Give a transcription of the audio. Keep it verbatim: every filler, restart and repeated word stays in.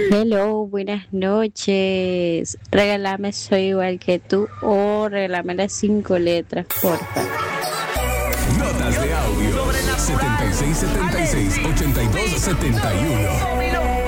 Hello, buenas noches. Regálame Soy igual que tú o regálame las cinco letras, porfa. Notas de audio setenta y seis setenta y seis ochenta y dos setenta y uno.